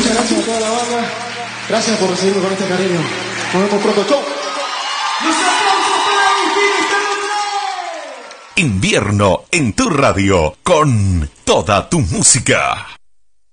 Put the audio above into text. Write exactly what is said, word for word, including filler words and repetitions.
Muchas gracias a toda la banda. Gracias por recibirme con este cariño. Nos vemos pronto. ¡Chau! ¡Los aplausos para Agustín Estefan! Invierno en tu radio con toda tu música.